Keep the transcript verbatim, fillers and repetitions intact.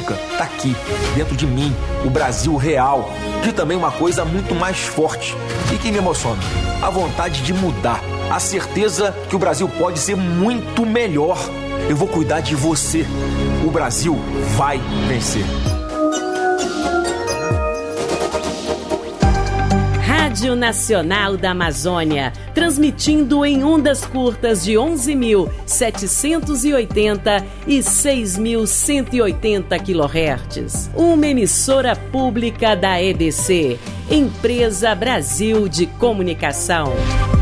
nunca, tá aqui, dentro de mim, o Brasil real. E também uma coisa muito mais forte e que me emociona, a vontade de mudar, a certeza que o Brasil pode ser muito melhor. Eu vou cuidar de você. O Brasil vai vencer. Rádio Nacional da Amazônia, transmitindo em ondas curtas de onze mil setecentos e oitenta e seis mil cento e oitenta quilohertz. Uma emissora pública da E B C, Empresa Brasil de Comunicação.